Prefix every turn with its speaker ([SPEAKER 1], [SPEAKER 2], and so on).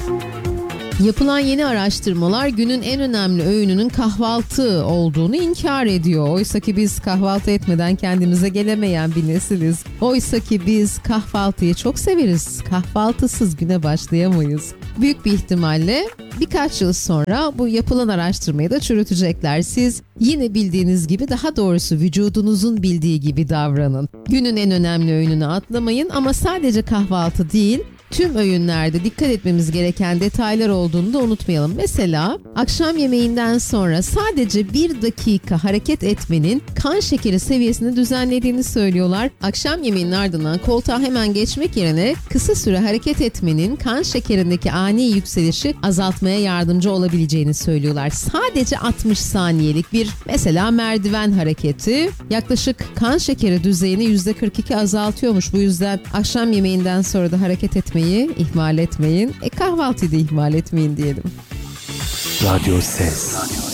[SPEAKER 1] Yapılan yeni araştırmalar günün en önemli öğününün kahvaltı olduğunu inkar ediyor. Oysa ki biz kahvaltı etmeden kendimize gelemeyen bir nesiliz. Oysa ki biz kahvaltıyı çok severiz. Kahvaltısız güne başlayamayız. Büyük bir ihtimalle birkaç yıl sonra bu yapılan araştırmayı da çürütecekler. Siz yine bildiğiniz gibi, daha doğrusu vücudunuzun bildiği gibi davranın. Günün en önemli öğününü atlamayın ama sadece kahvaltı değil, tüm öğünlerde dikkat etmemiz gereken detaylar olduğunu da unutmayalım. Mesela akşam yemeğinden sonra sadece 1 dakika hareket etmenin kan şekeri seviyesini düzenlediğini söylüyorlar. Akşam yemeğinin ardından koltuğa hemen geçmek yerine kısa süre hareket etmenin kan şekerindeki ani yükselişi azaltmaya yardımcı olabileceğini söylüyorlar. Sadece 60 saniyelik bir mesela merdiven hareketi yaklaşık kan şekeri düzeyini %42 azaltıyormuş. Bu yüzden akşam yemeğinden sonra da hareket etmeyi ihmal etmeyin. Kahvaltıyı da ihmal etmeyin diyelim.
[SPEAKER 2] Radyo Ses.